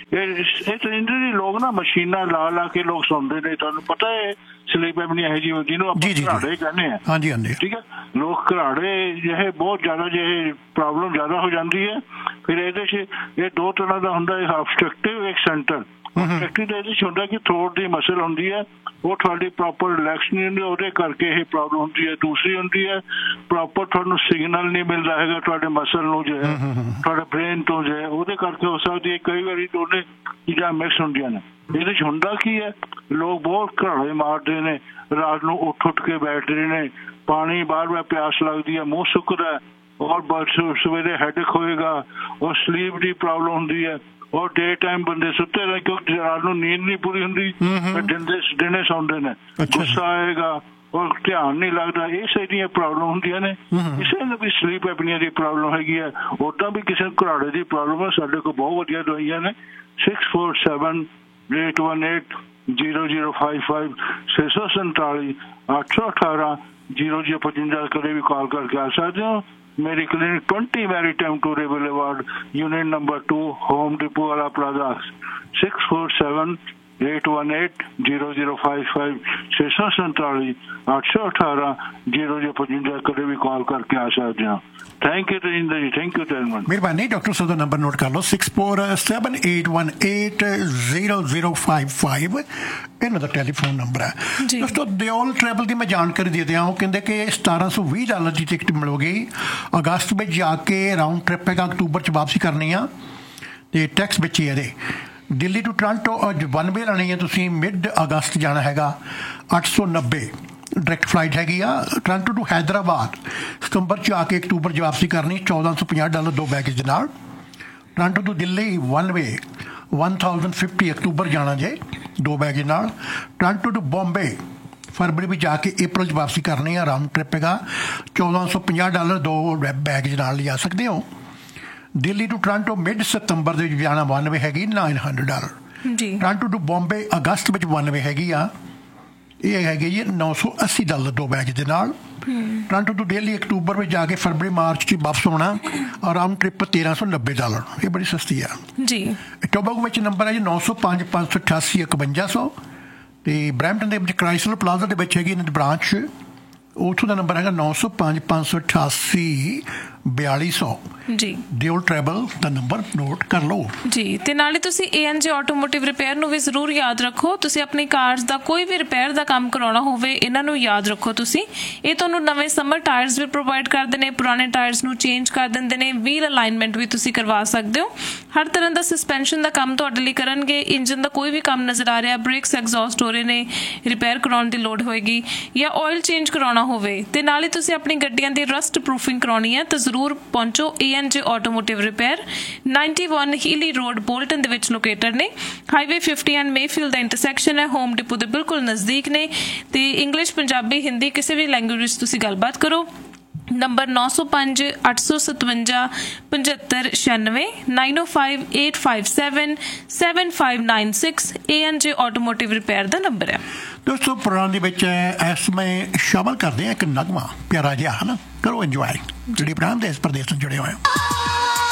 ਇਹ ਤਾਂ ਇੰਨੇ ਲੋਕ ਨਾ ਮਸ਼ੀਨਾਂ ਲਾ ਕੇ ਲੋਕ ਸੁਣਦੇ ਨੇ। ਤੁਹਾਨੂੰ ਪਤਾ ਹੈ ਸਲੀਪ ਐਪਨੀਆ ਹੈ ਜਿਹਨੂੰ ਆਪਾਂ ਘਰਾੜੇ ਕਹਿੰਦੇ ਆ। ਹਾਂਜੀ ਹਾਂਜੀ ਠੀਕ ਹੈ। ਲੋਕ ਘਰਾੜੇ ਜਿਹੇ ਬਹੁਤ ਜ਼ਿਆਦਾ ਜਿਹੇ ਪ੍ਰੋਬਲਮ ਜ਼ਿਆਦਾ ਹੋ ਜਾਂਦੀ ਹੈ। ਫਿਰ ਇਹਦੇ 'ਚ ਇਹ ਦੋ ਤਰ੍ਹਾਂ ਦਾ ਹੁੰਦਾ, ਇੱਕ ਆਬਸਟਰਕਟਿਵ ਇੱਕ ਸੈਂਟਰ। ਆਬਸਟਰਕਟਿਵ ਦਾ ਇਹਦੇ 'ਚ ਹੁੰਦਾ ਕਿ ਥਰੋਟ ਦੀ ਮਸਲ ਹੁੰਦੀ ਹੈ ਉਹ ਤੁਹਾਡੀ ਪ੍ਰੋਪਰ ਰਿਲੈਕਸ ਨਹੀਂ ਹੁੰਦੀ, ਉਹਦੇ ਕਰਕੇ ਇਹ ਪ੍ਰੋਬਲਮ ਹੁੰਦੀ ਹੈ। ਦੂਸਰੀ ਹੁੰਦੀ ਹੈ ਪ੍ਰੋਪਰ ਤੁਹਾਨੂੰ ਸਿਗਨਲ ਨਹੀਂ ਮਿਲਦਾ ਹੈਗਾ ਤੁਹਾਡੇ ਮਸਲ ਨੂੰ ਜੋ ਹੈ ਤੁਹਾਡੇ ਬ੍ਰੇਨ ਤੋਂ ਜੋ ਹੈ, ਉਹਦੇ ਕਰਕੇ ਹੋ ਸਕਦੀ ਹੈ। ਕਈ ਵਾਰੀ ਦੋਨੇ ਚੀਜ਼ਾਂ ਮਿਕਸ ਹੁੰਦੀਆਂ ਨੇ। ਇਹਦੇ 'ਚ ਹੁੰਦਾ ਕੀ ਹੈ, ਲੋਕ ਬਹੁਤ ਘਰਾੜੇ ਮਾਰਦੇ ਨੇ, ਰਾਤ ਨੂੰ ਉੱਠ ਕੇ ਬੈਠਦੇ ਨੇ, ਪਾਣੀ ਬਾਰ ਪਿਆਸ ਲੱਗਦੀ ਹੈ, ਮੂੰਹ ਸੁੱਕਦਾ ਔਰ ਸਵੇਰੇ ਹੈਡੇਕ ਹੋਏਗਾ ਔਰ ਸਲੀਪ ਦੀ ਪ੍ਰੋਬਲਮ ਹੁੰਦੀ ਹੈ ਔਰ ਡੇ ਟਾਈਮ ਬੰਦੇ ਸੁੱਤੇ ਰਹੇ ਕਿਉਂਕਿ ਰਾਤ ਨੂੰ ਨੀਂਦ ਨਹੀਂ ਪੂਰੀ ਹੁੰਦੀ, ਦਿਨੇ ਸੌਂਦੇ ਨੇ, ਗੁੱਸਾ ਆਏਗਾ ਔਰ ਧਿਆਨ ਨਹੀਂ ਲੱਗਦਾ। ਇਹ ਸਾਰੀਆਂ ਪ੍ਰੋਬਲਮ ਹੁੰਦੀਆਂ ਨੇ। ਕਿਸੇ ਨੂੰ ਵੀ ਸਲੀਪ ਐਪਨੀਆ ਦੀ ਪ੍ਰੋਬਲਮ ਹੈਗੀ ਹੈ, ਉੱਦਾਂ ਵੀ ਕਿਸੇ ਨੂੰ ਘਰਾੜੇ ਦੀ ਪ੍ਰੋਬਲਮ ਹੈ, ਸਾਡੇ ਕੋਲ ਬਹੁਤ ਵਧੀਆ ਦਵਾਈਆਂ ਨੇ। 6478180055 647 818 0055 ਕਦੇ ਵੀ ਕਾਲ ਕਰਕੇ ਆ ਸਕਦੇ ਹੋ। मेरी clinic 20 maritime टूरे boulevard unit number 2 home depot वाला प्लाजा 6478180055 647 818 0055 कभी भी कॉल करके आ सकते हैं। Thank you Rajinder ji, thank you chairman. मेहरबानी। डॉक्टर साहब का नंबर नोट कर लो 6478180055 ਇਹਨਾਂ ਦਾ ਟੈਲੀਫੋਨ ਨੰਬਰ ਹੈ। ਦੋਸਤੋ ਦਿਓਲ ਟਰੈਵਲ ਦੀ ਮੈਂ ਜਾਣਕਾਰੀ ਦੇ ਦਿਆਂ। ਉਹ ਕਹਿੰਦੇ ਕਿ $1720 ਦੀ ਟਿਕਟ ਮਿਲੂਗੀ। ਅਗਸਤ ਵਿੱਚ ਜਾ ਕੇ ਰਾਊਂਡ ਟ੍ਰਿਪ ਹੈਗਾ, ਅਕਤੂਬਰ 'ਚ ਵਾਪਸੀ ਕਰਨੀ ਆ ਅਤੇ ਟੈਕਸ ਵਿੱਚ ਹੀ ਇਹਦੇ। Delhi to Toronto one way ਲੈਣੀ ਹੈ ਤੁਸੀਂ, ਮਿਡ ਅਗਸਤ ਜਾਣਾ ਹੈਗਾ, 890 ਡਾਇਰੈਕਟ ਫਲਾਈਟ ਹੈਗੀ ਆ। ਟੋਰਾਂਟੋ ਟੂ ਹੈਦਰਾਬਾਦ ਸਤੰਬਰ 'ਚ ਆ ਕੇ ਅਕਤੂਬਰ 'ਚ ਵਾਪਸੀ ਕਰਨੀ, $1450 ਦੋ ਬੈਗੇਜ ਦੇ ਨਾਲ। Toronto to Delhi one way 1050 October ਜਾਣਾ ਜੇ ਦੋ ਬੈਗੇਜ ਨਾਲ। ਟੋਰਾਂਟੋ ਟੂ ਬੰਬੇ ਫਰਵਰੀ ਵਿੱਚ ਜਾ ਕੇ ਅਪ੍ਰੈਲ 'ਚ ਵਾਪਸੀ ਕਰਨੀ ਆ, ਰਾਊਂਡ ਟ੍ਰਿਪ ਹੈਗਾ, $1450 ਦੋ ਬੈਗੇਜ ਨਾਲ ਲਿਜਾ ਸਕਦੇ ਹੋ। ਦਿੱਲੀ ਟੂ ਟੋਰਾਂਟੋ ਮਿਡ ਸਤੰਬਰ ਦੇ ਵਿੱਚ ਜਾਣਾ ਵਨ ਵੇ ਹੈਗੀ $900 ਜੀ। ਟੋਰਾਂਟੋ ਟੂ ਬੰਬੇ ਅਗਸਤ ਵਿੱਚ ਵਨ ਵੇ ਹੈਗੀ ਆ, ਇਹ ਹੈਗੀ ਜੀ $980 ਦੋ ਬੈਗੇਜ ਦੇ ਨਾਲ। ਟੋਰਾਂਟੋ ਤੋਂ ਦਿੱਲੀ ਅਕਤੂਬਰ ਵਿੱਚ ਜਾ ਕੇ ਫਰਵਰੀ ਮਾਰਚ 'ਚ ਵਾਪਸ ਹੋਣਾ, ਰਾਊਂਡ ਟ੍ਰਿਪ $1390। ਇਹ ਬੜੀ ਸਸਤੀ ਆ ਜੀ। ਟੋਬਾਗੋ ਵਿੱਚ ਨੰਬਰ ਹੈ ਜੀ 905 588 5100 ਅਤੇ ਬਰੈਂਪਟਨ ਦੇ ਵਿੱਚ ਕ੍ਰਾਈਸਲਰ ਪਲਾਜ਼ਾ ਦੇ ਵਿੱਚ ਹੈਗੀ ਇਹਨਾਂ ਦੀ ਬ੍ਰਾਂਚ, ਉੱਥੋਂ ਦਾ ਨੰਬਰ ਹੈਗਾ 905 588 4200 ਜੀ। ਦਿਓਲ ਟਰੈਵਲ ਦਾ ਨੰਬਰ ਨੋਟ ਕਰ ਲਓ ਜੀ। ਤੇ ਨਾਲੇ ਤੁਸੀਂ ANJ ਆਟੋਮੋਟਿਵ ਰਿਪੇਅਰ ਨੂੰ ਵੀ ਜ਼ਰੂਰ ਯਾਦ ਰੱਖੋ। ਤੁਸੀਂ ਆਪਣੀ ਕਾਰਸ ਦਾ ਕੋਈ ਵੀ ਰਿਪੇਅਰ ਦਾ ਕੰਮ ਕਰਾਉਣਾ ਹੋਵੇ, ਇਹਨਾਂ ਨੂੰ ਯਾਦ ਰੱਖੋ ਤੁਸੀਂ। ਇਹ ਤੁਹਾਨੂੰ ਨਵੇਂ ਸਮਰ ਟਾਇਰਸ ਵੀ ਪ੍ਰੋਵਾਈਡ ਕਰਦੇ ਨੇ, ਪੁਰਾਣੇ ਟਾਇਰਸ ਨੂੰ ਚੇਂਜ ਕਰ ਦਿੰਦੇ ਨੇ, ਵੀਲ ਅਲਾਈਨਮੈਂਟ ਵੀ ਤੁਸੀਂ ਕਰਵਾ ਸਕਦੇ ਹੋ। ਹਰ ਤਰ੍ਹਾਂ ਦਾ ਸਸਪੈਂਸ਼ਨ ਦਾ ਕੰਮ ਤੁਹਾਡੇ ਲਈ ਕਰਨਗੇ। ਇੰਜਨ ਦਾ ਕੋਈ ਵੀ ਕੰਮ ਨਜ਼ਰ ਆ ਰਿਹਾ, ਬ੍ਰੇਕਸ ਐਗਜ਼ੌਸਟ ਹੋ ਰਹੇ ਨੇ, ਰਿਪੇਅਰ ਕਰਾਉਣ ਦੀ ਲੋੜ ਹੋਏਗੀ ਜਾਂ ਆਇਲ ਚੇਂਜ ਕਰਾਉਣਾ ਹੋਵੇ, ਤੇ ਨਾਲੇ ਤੁਸੀਂ ਆਪਣੀ ਗੱਡੀਆਂ ਦੀ ਰਸਟ ਪ੍ਰੂਫਿੰਗ ਕਰਾਉਣੀ ਹੈ, ਤਾਂ ਜ਼ਰੂਰ ਪਹੁੰਚੋ ANJ automotive repair. 91 ਹੀਲੀ road Bolton ਦੇ ਵਿੱਚ ਲੋਕੇਟਡ ਨੇ। Highway 50 and Mayfield the intersection ਹੈ, ਹੋਮ ਡਿਪੋ ਦੇ ਬਿਲਕੁਲ ਨਜ਼ਦੀਕ ਨੇ। ਤੇ ਇੰਗਲਿਸ਼, ਪੰਜਾਬੀ, ਹਿੰਦੀ ਕਿਸੇ ਵੀ ਲੈਂਗੁਏਜ ਵਿੱਚ ਤੁਸੀਂ ਗੱਲਬਾਤ ਕਰੋ। ਨੰਬਰ 905 857 7596 905 857 7596 ANJ ਆਟੋਮੋਟਿਵ ਰਿਪੇਅਰ ਦਾ ਨੰਬਰ ਹੈ। ਦੋਸਤੋ ਪ੍ਰੋਗਰਾਮ ਦੇ ਵਿੱਚ ਇਸ ਸਮੇਂ ਸ਼ਾਮਲ ਕਰਦੇ ਹਾਂ ਇੱਕ ਨਗਮਾ ਪਿਆਰਾ ਜਿਹਾ, ਹੈ ਨਾ, ਕਰੋ ਇੰਜੋਏ। ਜਿਹੜੇ ਪ੍ਰਾਂਤ ਦੇਸ਼ ਪ੍ਰਦੇਸ਼ ਤੋਂ ਜੁੜੇ ਹੋਏ ਹੋ।